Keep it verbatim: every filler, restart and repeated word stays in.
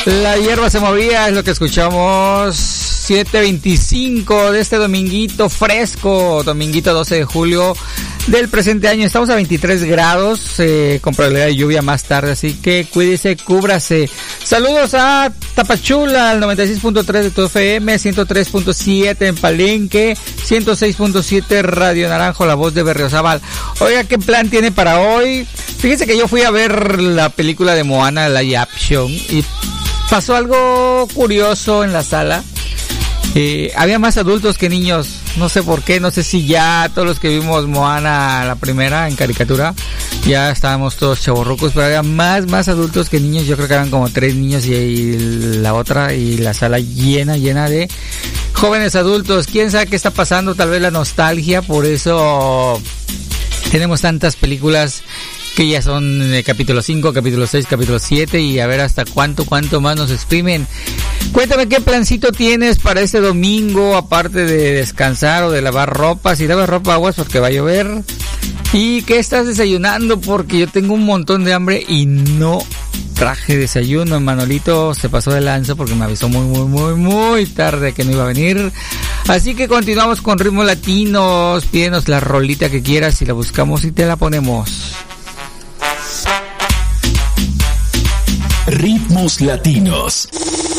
La hierba se movía, es lo que escuchamos. siete veinticinco de este dominguito fresco, dominguito doce de julio del presente año. Estamos a veintitrés grados, eh, con probabilidad de lluvia más tarde, así que cuídese, cúbrase. Saludos a Tapachula, al noventa y seis punto tres de tu F M, ciento tres punto siete en Palenque, ciento seis punto siete Radio Naranjo, la voz de Berriozábal. Oiga, ¿qué plan tiene para hoy? Fíjense que yo fui a ver la película de Moana, la live action, y pasó algo curioso en la sala. Eh, había más adultos que niños, no sé por qué, no sé si ya todos los que vimos Moana la primera en caricatura, ya estábamos todos chavorrucos, pero había más, más adultos que niños. Yo creo que eran como tres niños y, y la otra, y la sala llena, llena de jóvenes adultos. Quién sabe qué está pasando, tal vez la nostalgia, por eso tenemos tantas películas que ya son eh, capítulo cinco, capítulo seis, capítulo siete, y a ver hasta cuánto, cuánto más nos exprimen. Cuéntame qué plancito tienes para este domingo, aparte de descansar o de lavar ropa. Si lavas ropa, aguas porque va a llover. ¿Y qué estás desayunando? Porque yo tengo un montón de hambre y no traje desayuno. Manolito se pasó de lanza porque me avisó muy, muy, muy, muy tarde que no iba a venir. Así que continuamos con ritmos latinos. Pídenos la rolita que quieras y la buscamos y te la ponemos. Ritmos latinos.